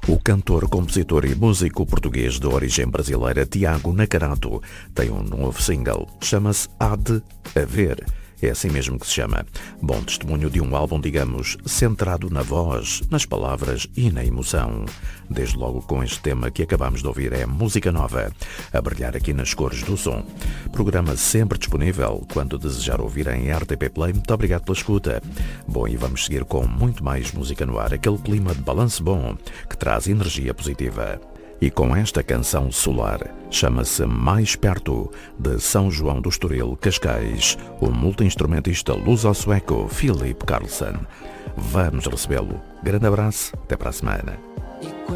O cantor, compositor e músico português de origem brasileira Tiago Nacarato tem um novo single, chama-se Há de Haver. É assim mesmo que se chama. Bom testemunho de um álbum, digamos, centrado na voz, nas palavras e na emoção. Desde logo com este tema que acabamos de ouvir é música nova, a brilhar aqui nas cores do som. Programa sempre disponível quando desejar ouvir em RTP Play. Muito obrigado pela escuta. Bom, e vamos seguir com muito mais música no ar, aquele clima de balanço bom que traz energia positiva. E com esta canção solar, chama-se Mais Perto, de São João do Estoril, Cascais, o multi-instrumentista luso-sueco Philip Carlsson. Vamos recebê-lo. Grande abraço, até para a semana.